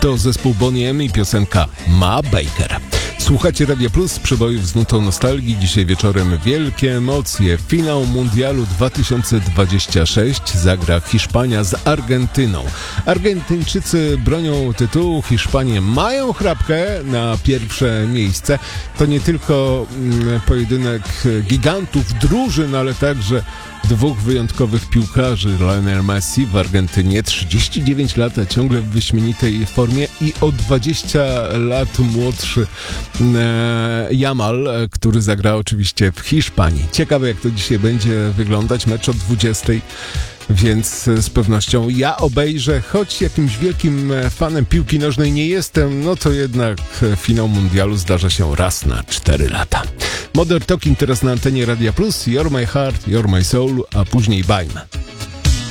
to zespół Boney M i piosenka Ma Baker. Słuchacie Radia Plus, przebojów z nutą nostalgii. Dzisiaj wieczorem wielkie emocje. Finał Mundialu 2026 zagra Hiszpania z Argentyną. Argentyńczycy bronią tytułu, Hiszpanie mają chrapkę na pierwsze miejsce. To nie tylko pojedynek gigantów drużyn, ale także dwóch wyjątkowych piłkarzy. Lionel Messi w Argentynie, 39 lat, a ciągle w wyśmienitej formie, i o 20 lat młodszy Yamal, który zagra oczywiście w Hiszpanii. Ciekawe, jak to dzisiaj będzie wyglądać, mecz o 20, więc z pewnością ja obejrzę, choć jakimś wielkim fanem piłki nożnej nie jestem, no to jednak finał mundialu zdarza się raz na 4 lata. Modern Talking teraz na antenie Radia Plus, You're My Heart, You're My Soul, a później Bajmy.